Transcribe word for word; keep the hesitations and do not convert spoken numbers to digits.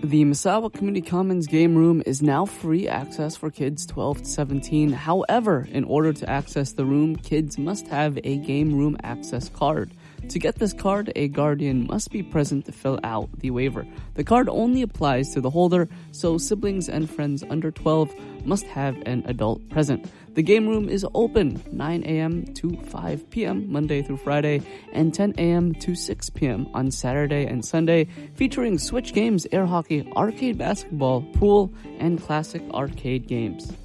The Misawa Community Commons Game Room is now free access for kids twelve to seventeen. However, in order to access the room, kids must have a Game Room Access card. To get this card, a guardian must be present to fill out the waiver. The card only applies to the holder, so siblings and friends under twelve must have an adult present. The game room is open nine a.m. to five p.m. Monday through Friday and ten a.m. to six p.m. on Saturday and Sunday, featuring Switch games, air hockey, arcade basketball, pool, and classic arcade games.